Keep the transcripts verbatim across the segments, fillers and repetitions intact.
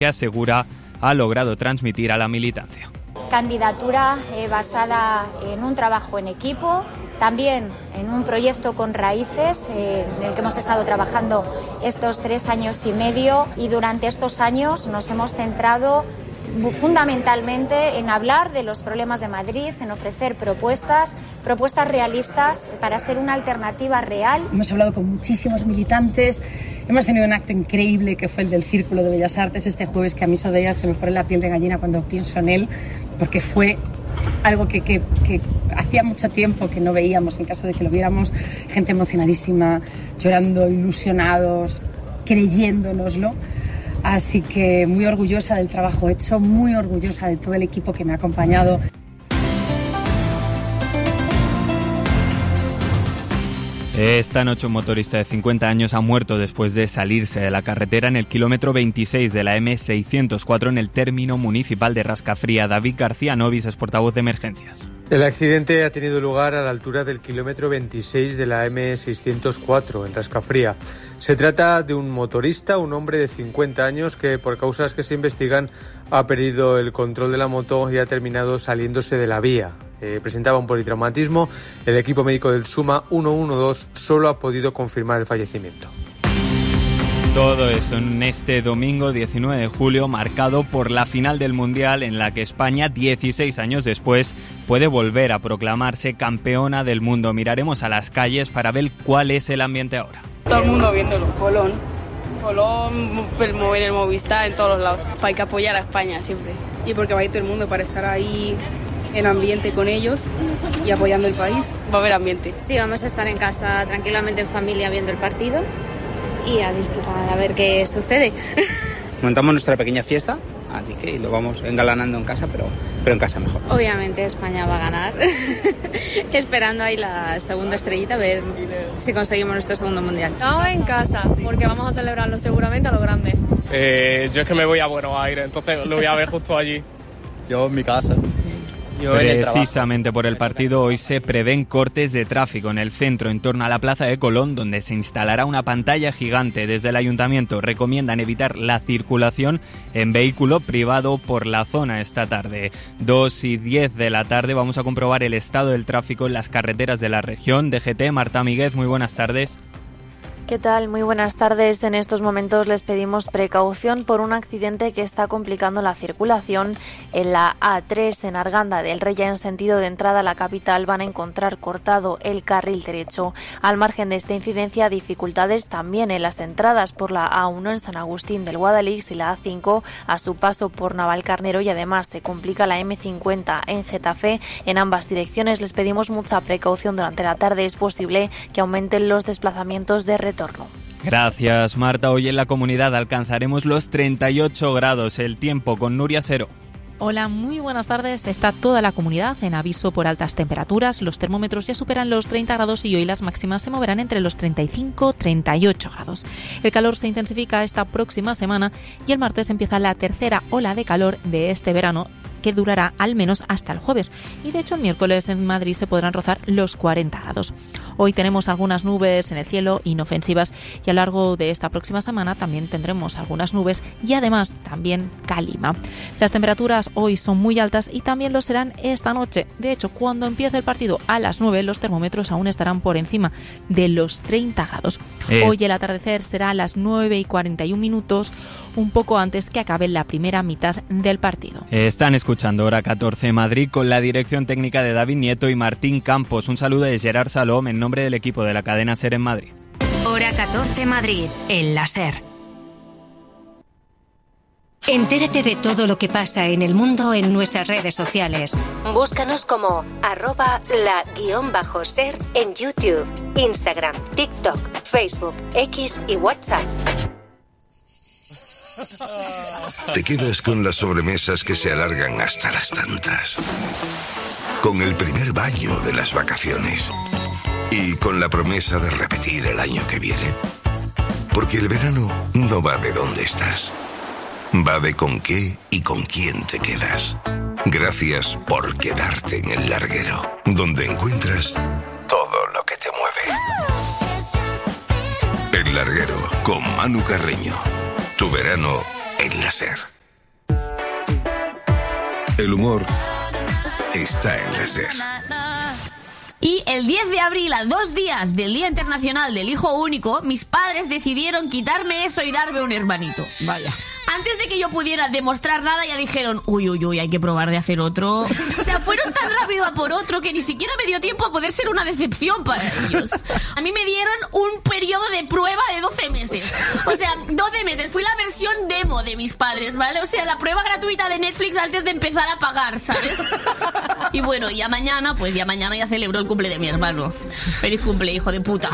que asegura ha logrado transmitir a la militancia. Candidatura eh, basada en un trabajo en equipo, también en un proyecto con raíces eh, en el que hemos estado trabajando estos tres años y medio, y durante estos años nos hemos centrado fundamentalmente en hablar de los problemas de Madrid, en ofrecer propuestas, propuestas realistas para ser una alternativa real. Hemos hablado con muchísimos militantes, hemos tenido un acto increíble que fue el del Círculo de Bellas Artes este jueves, que a mí eso de ellas se me pone la piel de gallina cuando pienso en él, porque fue algo que, que, que hacía mucho tiempo que no veíamos, en caso de que lo viéramos, gente emocionadísima, llorando, ilusionados, creyéndonoslo. Así que muy orgullosa del trabajo hecho, muy orgullosa de todo el equipo que me ha acompañado. Esta noche un motorista de cincuenta años ha muerto después de salirse de la carretera en el kilómetro veintiséis de la eme seiscientos cuatro en el término municipal de Rascafría. David García Novis es portavoz de emergencias. El accidente ha tenido lugar a la altura del kilómetro veintiséis de la eme seiscientos cuatro en Rascafría. Se trata de un motorista, un hombre de cincuenta años que por causas que se investigan ha perdido el control de la moto y ha terminado saliéndose de la vía. Eh, presentaba un politraumatismo. El equipo médico del SUMA ciento doce solo ha podido confirmar el fallecimiento. Todo eso en este domingo diecinueve de julio, marcado por la final del Mundial, en la que España, dieciséis años después, puede volver a proclamarse campeona del mundo. Miraremos a las calles para ver cuál es el ambiente ahora. Todo el mundo viéndolo. Colón. Colón, mover el Movistar en todos los lados. Hay que apoyar a España siempre. Y porque va a ir todo el mundo para estar ahí en ambiente con ellos y apoyando el país. Va a haber ambiente. Sí, vamos a estar en casa tranquilamente en familia viendo el partido y a disfrutar a ver qué sucede. Montamos nuestra pequeña fiesta, así que lo vamos engalanando en casa, pero, pero en casa mejor. Obviamente España va a ganar, esperando ahí la segunda estrellita a ver si conseguimos nuestro segundo mundial. No, en casa, porque vamos a celebrarlo seguramente a lo grande. Eh, yo es que me voy a Buenos Aires, entonces lo voy a ver justo allí. Yo en mi casa. Precisamente por el partido, hoy se prevén cortes de tráfico en el centro, en torno a la Plaza de Colón, donde se instalará una pantalla gigante. Desde el ayuntamiento recomiendan evitar la circulación en vehículo privado por la zona esta tarde. dos y diez de la tarde vamos a comprobar el estado del tráfico en las carreteras de la región. D G T, Marta Míguez, muy buenas tardes. ¿Qué tal? Muy buenas tardes. En estos momentos les pedimos precaución por un accidente que está complicando la circulación en la A tres en Arganda del Rey. En sentido de entrada a la capital van a encontrar cortado el carril derecho. Al margen de esta incidencia, dificultades también en las entradas por la A uno en San Agustín del Guadalix y la A cinco a su paso por Navalcarnero, y además se complica la eme cincuenta en Getafe. En ambas direcciones les pedimos mucha precaución durante la tarde. Es posible que aumenten los desplazamientos de retorno. Gracias, Marta. Hoy en la comunidad alcanzaremos los treinta y ocho grados. El tiempo con Nuria Sero. Hola, muy buenas tardes. Está toda la comunidad en aviso por altas temperaturas. Los termómetros ya superan los treinta grados y hoy las máximas se moverán entre los treinta y cinco y treinta y ocho grados. El calor se intensifica esta próxima semana y el martes empieza la tercera ola de calor de este verano, que durará al menos hasta el jueves. Y de hecho el miércoles en Madrid se podrán rozar los cuarenta grados. Hoy tenemos algunas nubes en el cielo inofensivas y a lo largo de esta próxima semana también tendremos algunas nubes y además también calima. Las temperaturas hoy son muy altas y también lo serán esta noche. De hecho, cuando empiece el partido a las nueve, los termómetros aún estarán por encima de los treinta grados. Es... Hoy el atardecer será a las nueve y cuarenta y un minutos, un poco antes que acabe la primera mitad del partido. Están escuchando Hora catorce Madrid con la dirección técnica de David Nieto y Martín Campos. Un saludo de Gerard Salom en nombre del equipo de la cadena SER en Madrid. Hora catorce Madrid, en la SER. Entérate de todo lo que pasa en el mundo en nuestras redes sociales. Búscanos como arroba la guión bajo ser en YouTube, Instagram, TikTok, Facebook, X y WhatsApp. Te quedas con las sobremesas que se alargan hasta las tantas, con el primer baño de las vacaciones y con la promesa de repetir el año que viene. Porque el verano no va de dónde estás, va de con qué y con quién te quedas. Gracias por quedarte en El Larguero, donde encuentras todo lo que te mueve. El Larguero con Manu Carreño. Tu verano en en la SER. El humor está en la SER. Y el diez de abril, a dos días del Día Internacional del Hijo Único, mis padres decidieron quitarme eso y darme un hermanito. Vaya. Antes de que yo pudiera demostrar nada, ya dijeron, uy, uy, uy, hay que probar de hacer otro. O sea, fueron tan rápido a por otro que ni siquiera me dio tiempo a poder ser una decepción para ellos. A mí me dieron un periodo de prueba de doce meses. O sea, doce meses. Fui la versión demo de mis padres, ¿vale? O sea, la prueba gratuita de Netflix antes de empezar a pagar, ¿sabes? Y bueno, ya mañana, pues ya mañana ya celebro el cumple de mi hermano. Feliz cumple, hijo de puta.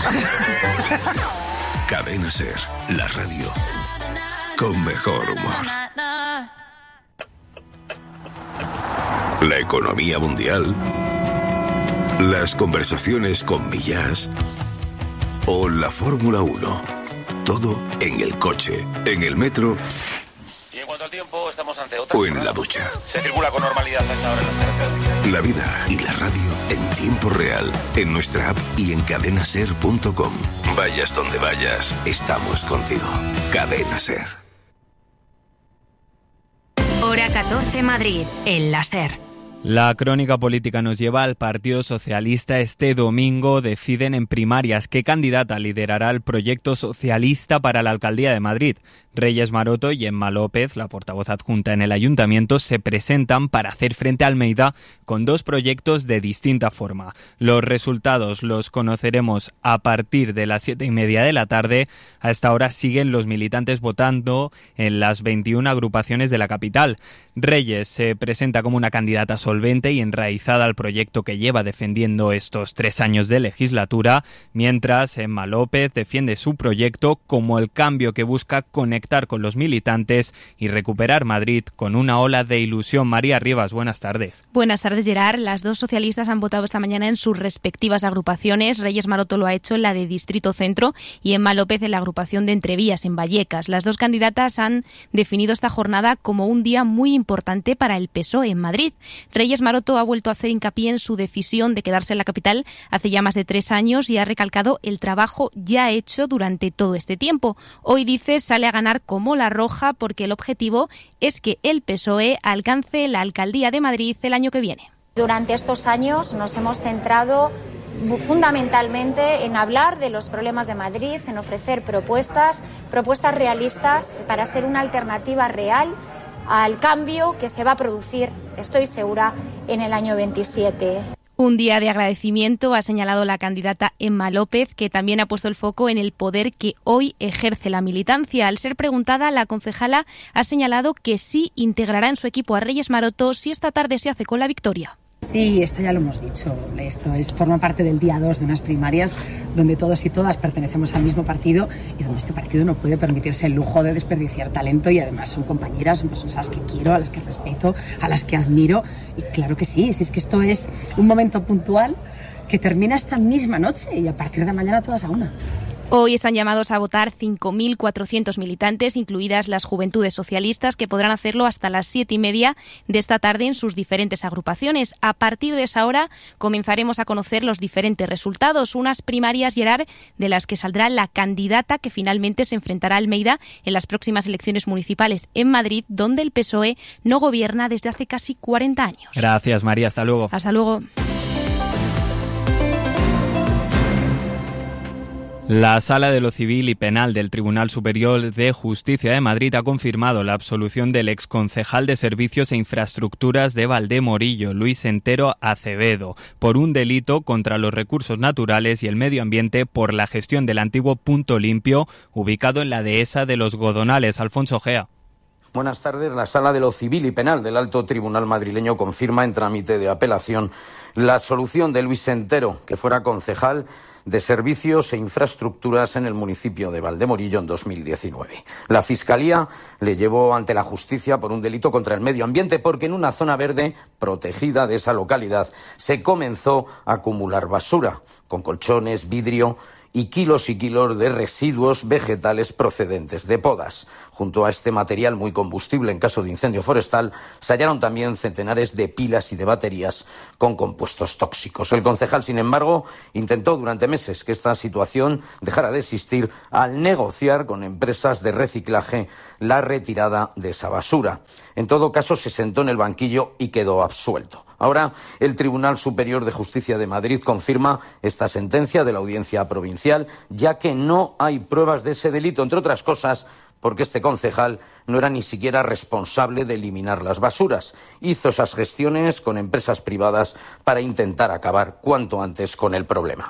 Cadena SER, la radio con mejor humor. La economía mundial, las conversaciones con Millás o la Fórmula uno. Todo en el coche, en el metro y en cuanto al tiempo, estamos ante otra o en la ducha. Se circula con normalidad a esta hora en las carreteras. La vida y la radio en tiempo real, en nuestra app y en cadena ser punto com. Vayas donde vayas, estamos contigo. Cadena SER. Hora catorce Madrid, en la SER. La crónica política nos lleva al Partido Socialista. Este domingo deciden en primarias qué candidata liderará el proyecto socialista para la alcaldía de Madrid. Reyes Maroto y Emma López, la portavoz adjunta en el ayuntamiento, se presentan para hacer frente a Almeida con dos proyectos de distinta forma. Los resultados los conoceremos a partir de las siete y media de la tarde. A esta hora siguen los militantes votando en las veintiuna agrupaciones de la capital. Reyes se presenta como una candidata solvente y enraizada al proyecto que lleva defendiendo estos tres años de legislatura, mientras Emma López defiende su proyecto como el cambio que busca conectar con los militantes y recuperar Madrid con una ola de ilusión. María Rivas, buenas tardes. Buenas tardes, Gerard. Las dos socialistas han votado esta mañana en sus respectivas agrupaciones. Reyes Maroto lo ha hecho en la de Distrito Centro y Emma López en la agrupación de Entrevías, en Vallecas. Las dos candidatas han definido esta jornada como un día muy importante para el P S O E en Madrid. Reyes Maroto ha vuelto a hacer hincapié en su decisión de quedarse en la capital hace ya más de tres años y ha recalcado el trabajo ya hecho durante todo este tiempo. Hoy, dice, sale a ganar como la roja porque el objetivo es que el P S O E alcance la alcaldía de Madrid el año que viene. Durante estos años nos hemos centrado fundamentalmente en hablar de los problemas de Madrid, en ofrecer propuestas, propuestas realistas para ser una alternativa real al cambio que se va a producir, estoy segura, en el año veintisiete. Un día de agradecimiento, ha señalado la candidata Emma López, que también ha puesto el foco en el poder que hoy ejerce la militancia. Al ser preguntada, la concejala ha señalado que sí integrará en su equipo a Reyes Maroto si esta tarde se hace con la victoria. Sí, esto ya lo hemos dicho. Esto es, forma parte del día dos de unas primarias donde todos y todas pertenecemos al mismo partido y donde este partido no puede permitirse el lujo de desperdiciar talento y además son compañeras, son personas a las que quiero, a las que respeto, a las que admiro y claro que sí, si es que esto es un momento puntual que termina esta misma noche y a partir de mañana todas a una. Hoy están llamados a votar cinco mil cuatrocientos militantes, incluidas las Juventudes Socialistas, que podrán hacerlo hasta las siete y media de esta tarde en sus diferentes agrupaciones. A partir de esa hora comenzaremos a conocer los diferentes resultados, unas primarias, Gerard, de las que saldrá la candidata que finalmente se enfrentará a Almeida en las próximas elecciones municipales en Madrid, donde el P S O E no gobierna desde hace casi cuarenta años. Gracias, María. Hasta luego. Hasta luego. La Sala de lo Civil y Penal del Tribunal Superior de Justicia de Madrid ha confirmado la absolución del exconcejal de Servicios e Infraestructuras de Valdemorillo, Luis Entero Acevedo, por un delito contra los recursos naturales y el medio ambiente por la gestión del antiguo Punto Limpio, ubicado en la dehesa de Los Godonales. Alfonso Gea. Buenas tardes. La Sala de lo Civil y Penal del Alto Tribunal madrileño confirma en trámite de apelación la absolución de Luis Entero, que fuera concejal de Servicios e Infraestructuras en el municipio de Valdemorillo en dos mil diecinueve. La Fiscalía le llevó ante la justicia por un delito contra el medio ambiente porque en una zona verde protegida de esa localidad se comenzó a acumular basura, con colchones, vidrio y kilos y kilos de residuos vegetales procedentes de podas. Junto a este material muy combustible en caso de incendio forestal, se hallaron también centenares de pilas y de baterías con compuestos tóxicos. El concejal, sin embargo, intentó durante meses que esta situación dejara de existir al negociar con empresas de reciclaje la retirada de esa basura. En todo caso, se sentó en el banquillo y quedó absuelto. Ahora, el Tribunal Superior de Justicia de Madrid confirma esta sentencia de la Audiencia Provincial, ya que no hay pruebas de ese delito, entre otras cosas, porque este concejal no era ni siquiera responsable de eliminar las basuras. Hizo esas gestiones con empresas privadas para intentar acabar cuanto antes con el problema.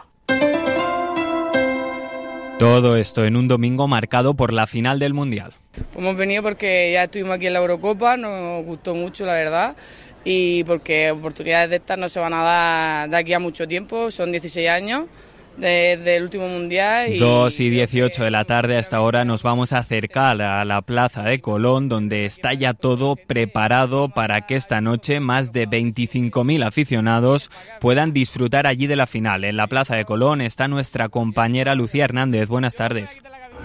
Todo esto en un domingo marcado por la final del Mundial. Hemos venido porque ya estuvimos aquí en la Eurocopa, nos gustó mucho, la verdad, y porque oportunidades de estas no se van a dar de aquí a mucho tiempo, son dieciséis años. Desde el último mundial. Y dos y dieciocho de la tarde, a esta hora nos vamos a acercar a la plaza de Colón, donde está ya todo preparado para que esta noche más de veinticinco mil aficionados puedan disfrutar allí de la final. En la plaza de Colón está nuestra compañera Lucía Hernández. Buenas tardes.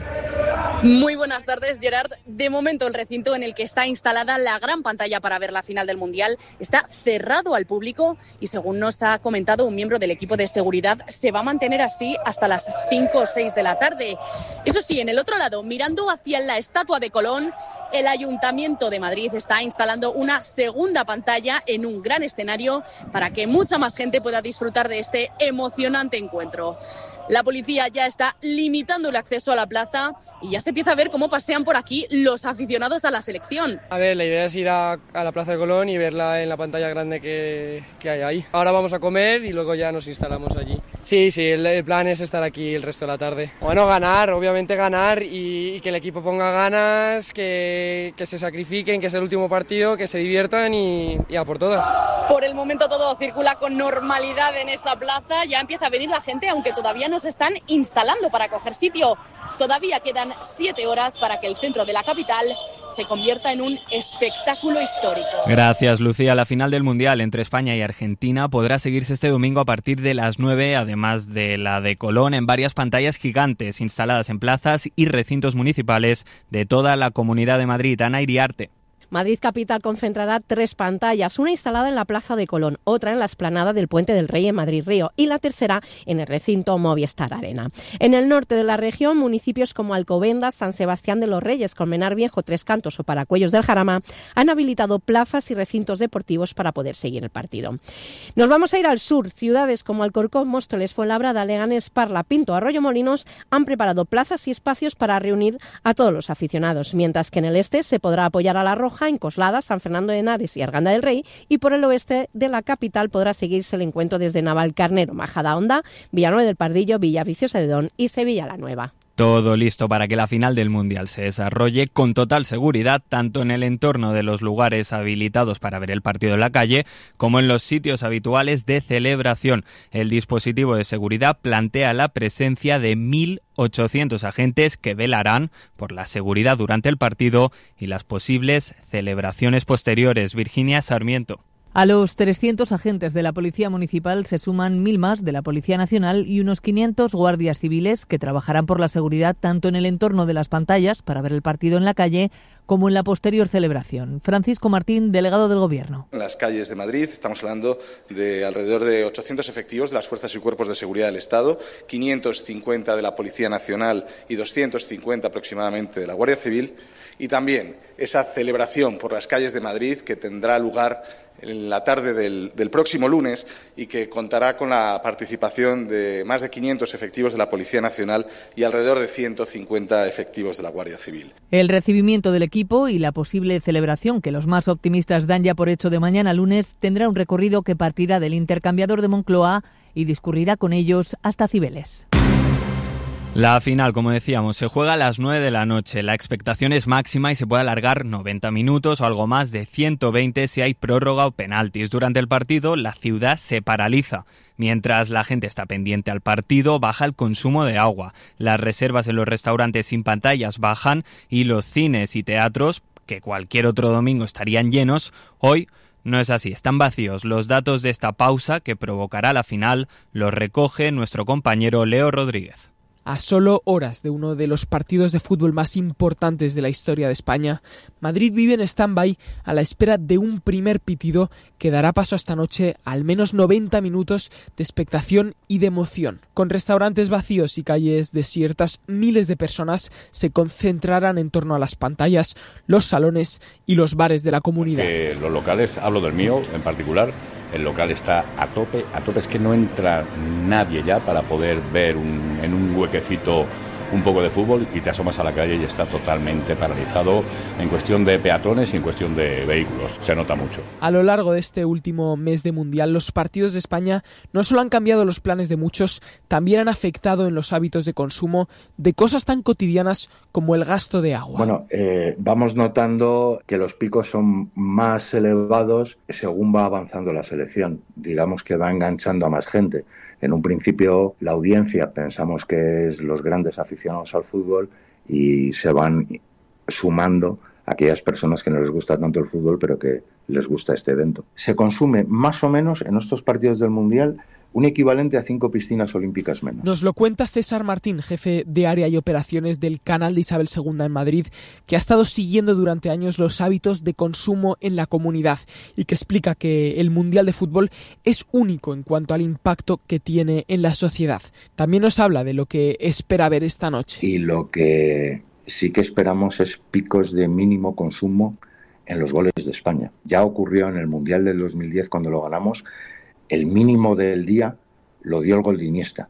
Muy buenas tardes, Gerard. De momento, el recinto en el que está instalada la gran pantalla para ver la final del Mundial está cerrado al público y, según nos ha comentado un miembro del equipo de seguridad, se va a mantener así hasta las cinco o seis de la tarde. Eso sí, en el otro lado, mirando hacia la Estatua de Colón, el Ayuntamiento de Madrid está instalando una segunda pantalla en un gran escenario para que mucha más gente pueda disfrutar de este emocionante encuentro. La policía ya está limitando el acceso a la plaza y ya se empieza a ver cómo pasean por aquí los aficionados a la selección. A ver, la idea es ir a, a la Plaza de Colón y verla en la pantalla grande que, que hay ahí. Ahora vamos a comer y luego ya nos instalamos allí. Sí, sí, el, el plan es estar aquí el resto de la tarde. Bueno, ganar, obviamente ganar y, y que el equipo ponga ganas, que, que se sacrifiquen, que es el último partido, que se diviertan y, y a por todas. Por el momento todo circula con normalidad en esta plaza, ya empieza a venir la gente, aunque todavía no se están instalando para coger sitio. Todavía quedan siete horas para que el centro de la capital se convierta en un espectáculo histórico. Gracias, Lucía. La final del Mundial entre España y Argentina podrá seguirse este domingo a partir de las nueve, además de la de Colón, en varias pantallas gigantes instaladas en plazas y recintos municipales de toda la Comunidad de Madrid. Ana Iriarte. Madrid Capital concentrará tres pantallas, una instalada en la Plaza de Colón, otra en la explanada del Puente del Rey en Madrid Río y la tercera en el recinto Movistar Arena. En el norte de la región, municipios como Alcobendas, San Sebastián de los Reyes, Colmenar Viejo, Tres Cantos o Paracuellos del Jarama han habilitado plazas y recintos deportivos para poder seguir el partido. Nos vamos a ir al sur. Ciudades como Alcorcón, Móstoles, Fuenlabrada, Leganés, Parla, Pinto, Arroyo Molinos han preparado plazas y espacios para reunir a todos los aficionados, mientras que en el este se podrá apoyar a la Roja en Coslada, San Fernando de Henares y Arganda del Rey, y por el oeste de la capital podrá seguirse el encuentro desde Navalcarnero, Majadahonda, Villanueva del Pardillo, Villaviciosa de Don y Sevilla la Nueva. Todo listo para que la final del Mundial se desarrolle con total seguridad, tanto en el entorno de los lugares habilitados para ver el partido en la calle, como en los sitios habituales de celebración. El dispositivo de seguridad plantea la presencia de mil ochocientos agentes que velarán por la seguridad durante el partido y las posibles celebraciones posteriores. Virginia Sarmiento. A los trescientos agentes de la Policía Municipal se suman mil más de la Policía Nacional y unos quinientos guardias civiles que trabajarán por la seguridad tanto en el entorno de las pantallas para ver el partido en la calle como en la posterior celebración. Francisco Martín, delegado del Gobierno. En las calles de Madrid estamos hablando de alrededor de ochocientos efectivos de las fuerzas y cuerpos de seguridad del Estado, quinientos cincuenta de la Policía Nacional y doscientos cincuenta aproximadamente de la Guardia Civil, y también esa celebración por las calles de Madrid que tendrá lugar en la tarde del, del próximo lunes y que contará con la participación de más de quinientos efectivos de la Policía Nacional y alrededor de ciento cincuenta efectivos de la Guardia Civil. El recibimiento del equipo y la posible celebración que los más optimistas dan ya por hecho de mañana lunes tendrá un recorrido que partirá del intercambiador de Moncloa y discurrirá con ellos hasta Cibeles. La final, como decíamos, se juega a las nueve de la noche. La expectación es máxima y se puede alargar noventa minutos o algo más de ciento veinte si hay prórroga o penaltis. Durante el partido, la ciudad se paraliza. Mientras la gente está pendiente al partido, baja el consumo de agua. Las reservas en los restaurantes sin pantallas bajan y los cines y teatros, que cualquier otro domingo estarían llenos, hoy no es así, están vacíos. Los datos de esta pausa que provocará la final los recoge nuestro compañero Leo Rodríguez. A solo horas de uno de los partidos de fútbol más importantes de la historia de España, Madrid vive en stand-by a la espera de un primer pitido que dará paso esta noche a al menos noventa minutos de expectación y de emoción. Con restaurantes vacíos y calles desiertas, miles de personas se concentrarán en torno a las pantallas, los salones y los bares de la comunidad. Eh, los locales, hablo del mío en particular, el local está a tope, a tope, es que no entra nadie ya para poder ver un, en un huequecito un poco de fútbol, y te asomas a la calle y está totalmente paralizado en cuestión de peatones y en cuestión de vehículos. Se nota mucho. A lo largo de este último mes de Mundial, los partidos de España no solo han cambiado los planes de muchos, también han afectado en los hábitos de consumo de cosas tan cotidianas como el gasto de agua. Bueno, eh, vamos notando que los picos son más elevados según va avanzando la selección. Digamos que va enganchando a más gente. En un principio la audiencia pensamos que es los grandes aficionados al fútbol, y se van sumando aquellas personas que no les gusta tanto el fútbol pero que les gusta este evento. Se consume más o menos en estos partidos del Mundial un equivalente a cinco piscinas olímpicas menos. Nos lo cuenta César Martín, jefe de área y operaciones del canal de Isabel segunda en Madrid, que ha estado siguiendo durante años los hábitos de consumo en la comunidad y que explica que el Mundial de Fútbol es único en cuanto al impacto que tiene en la sociedad. También nos habla de lo que espera ver esta noche. Y lo que sí que esperamos es picos de mínimo consumo en los goles de España. Ya ocurrió en el Mundial del dos mil diez cuando lo ganamos. El mínimo del día lo dio el gol de Iniesta,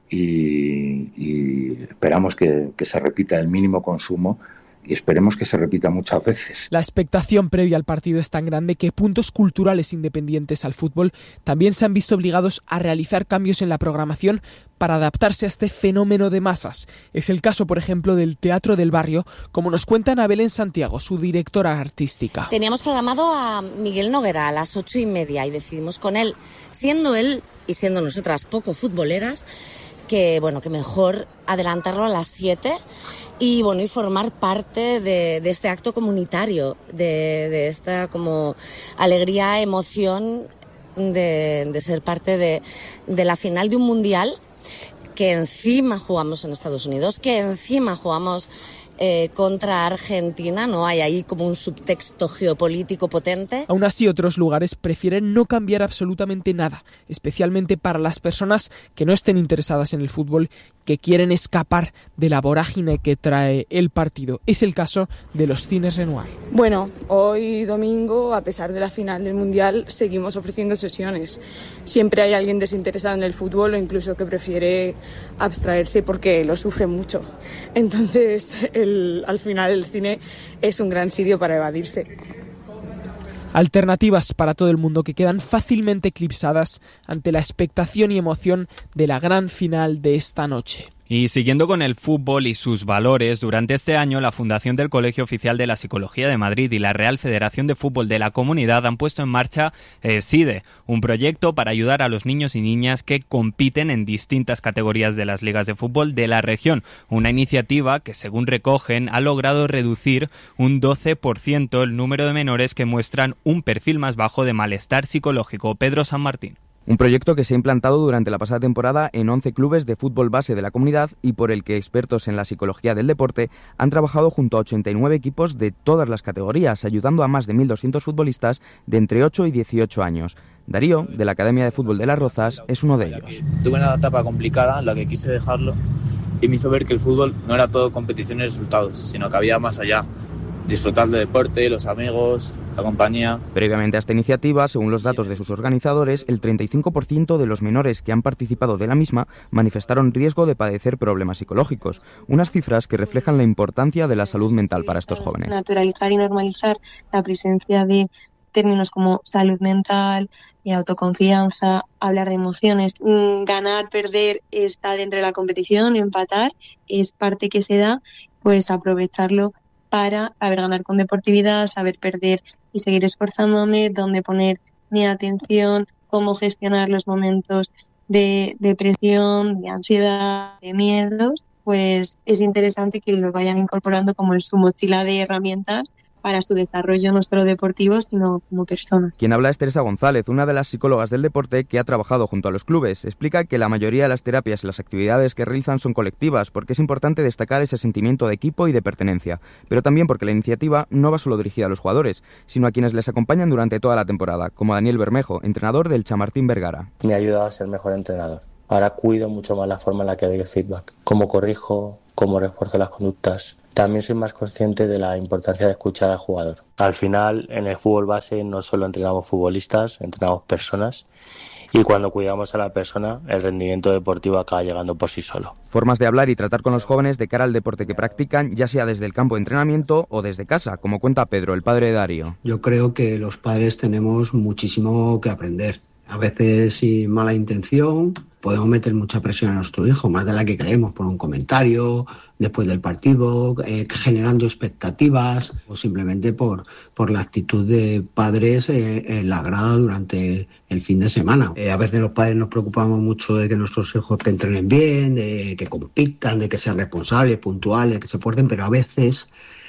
y, y esperamos que, que se repita el mínimo consumo, y esperemos que se repita muchas veces. La expectación previa al partido es tan grande que puntos culturales independientes al fútbol también se han visto obligados a realizar cambios en la programación para adaptarse a este fenómeno de masas. Es el caso, por ejemplo, del Teatro del Barrio, como nos cuenta Ana Belén Santiago, su directora artística. Teníamos programado a Miguel Noguera a las ocho y media y decidimos con él, siendo él y siendo nosotras poco futboleras, que bueno, que mejor adelantarlo a las siete y bueno, y formar parte de, de este acto comunitario, de, de esta como alegría, emoción de, de ser parte de, de la final de un mundial que encima jugamos en Estados Unidos, que encima jugamos Eh, contra Argentina, no hay ahí como un subtexto geopolítico potente. Aún así, otros lugares prefieren no cambiar absolutamente nada, especialmente para las personas que no estén interesadas en el fútbol, que quieren escapar de la vorágine que trae el partido. Es el caso de los cines Renoir. Bueno, hoy domingo, a pesar de la final del Mundial, seguimos ofreciendo sesiones. Siempre hay alguien desinteresado en el fútbol o incluso que prefiere abstraerse porque lo sufre mucho. Entonces, el, al final el cine es un gran sitio para evadirse. Alternativas para todo el mundo que quedan fácilmente eclipsadas ante la expectación y emoción de la gran final de esta noche. Y siguiendo con el fútbol y sus valores, durante este año la Fundación del Colegio Oficial de la Psicología de Madrid y la Real Federación de Fútbol de la Comunidad han puesto en marcha eh, SIDE, un proyecto para ayudar a los niños y niñas que compiten en distintas categorías de las ligas de fútbol de la región. Una iniciativa que, según recogen, ha logrado reducir un doce por ciento el número de menores que muestran un perfil más bajo de malestar psicológico. Pedro San Martín. Un proyecto que se ha implantado durante la pasada temporada en once clubes de fútbol base de la comunidad y por el que expertos en la psicología del deporte han trabajado junto a ochenta y nueve equipos de todas las categorías, ayudando a más de mil doscientos futbolistas de entre ocho y dieciocho años. Darío, de la Academia de Fútbol de Las Rozas, es uno de ellos. Tuve una etapa complicada en la que quise dejarlo y me hizo ver que el fútbol no era todo competición y resultados, sino que había más allá. Disfrutar del deporte, los amigos, la compañía. Previamente a esta iniciativa, según los datos de sus organizadores, el treinta y cinco por ciento de los menores que han participado de la misma manifestaron riesgo de padecer problemas psicológicos, unas cifras que reflejan la importancia de la salud mental para estos jóvenes. Naturalizar y normalizar la presencia de términos como salud mental y autoconfianza, hablar de emociones, ganar, perder está dentro de la competición, empatar es parte que se da, pues aprovecharlo para saber ganar con deportividad, saber perder y seguir esforzándome, dónde poner mi atención, cómo gestionar los momentos de depresión, de ansiedad, de miedos, pues es interesante que lo vayan incorporando como en su mochila de herramientas para su desarrollo no solo deportivo, sino como persona. Quien habla es Teresa González, una de las psicólogas del deporte que ha trabajado junto a los clubes. Explica que la mayoría de las terapias y las actividades que realizan son colectivas, porque es importante destacar ese sentimiento de equipo y de pertenencia, pero también porque la iniciativa no va solo dirigida a los jugadores, sino a quienes les acompañan durante toda la temporada, como Daniel Bermejo, entrenador del Chamartín Vergara. Me ha ayudado a ser mejor entrenador. Ahora cuido mucho más la forma en la que doy el feedback, cómo corrijo, cómo refuerzo las conductas. También soy más consciente de la importancia de escuchar al jugador. Al final, en el fútbol base no solo entrenamos futbolistas, entrenamos personas. Y cuando cuidamos a la persona, el rendimiento deportivo acaba llegando por sí solo. Formas de hablar y tratar con los jóvenes de cara al deporte que practican, ya sea desde el campo de entrenamiento o desde casa, como cuenta Pedro, el padre de Darío. Yo creo que los padres tenemos muchísimo que aprender. A veces sin mala intención podemos meter mucha presión a nuestro hijo, más de la que creemos, por un comentario después del partido, eh, generando expectativas o simplemente por, por la actitud de padres eh, en la grada durante el, el fin de semana. Eh, a veces los padres nos preocupamos mucho de que nuestros hijos que entrenen bien, de que compitan, de que sean responsables, puntuales, que se porten, pero a veces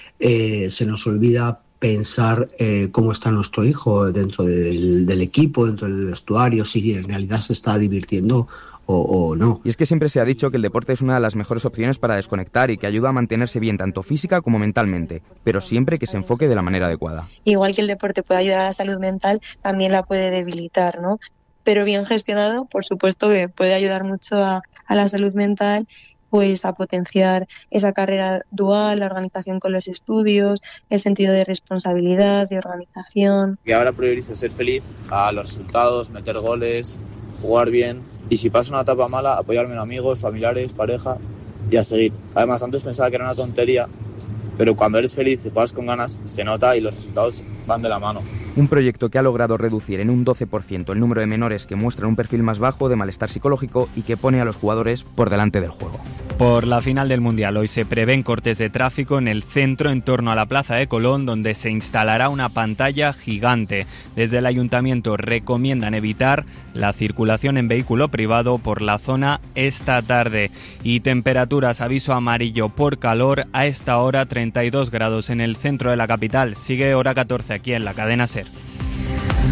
eh, se nos olvida pensar eh, cómo está nuestro hijo dentro del, del equipo, dentro del vestuario, si en realidad se está divirtiendo o, o no. Y es que siempre se ha dicho que el deporte es una de las mejores opciones para desconectar y que ayuda a mantenerse bien tanto física como mentalmente, pero siempre que se enfoque de la manera adecuada. Igual que el deporte puede ayudar a la salud mental, también la puede debilitar, ¿no? Pero bien gestionado, por supuesto que puede ayudar mucho a, a la salud mental, pues a potenciar esa carrera dual, la organización con los estudios, el sentido de responsabilidad, de organización. Que ahora priorizo ser feliz a los resultados, meter goles, jugar bien y si pasa una etapa mala, apoyarme en amigos, familiares, pareja y a seguir. Además, antes pensaba que era una tontería, pero cuando eres feliz y juegas con ganas, se nota y los resultados van de la mano. Un proyecto que ha logrado reducir en un doce por ciento el número de menores que muestran un perfil más bajo de malestar psicológico y que pone a los jugadores por delante del juego. Por la final del Mundial hoy se prevén cortes de tráfico en el centro en torno a la Plaza de Colón, donde se instalará una pantalla gigante. Desde el Ayuntamiento recomiendan evitar la circulación en vehículo privado por la zona esta tarde. Y temperaturas, aviso amarillo por calor, a esta hora treinta y dos grados en el centro de la capital. Sigue hora catorce aquí en la cadena SER.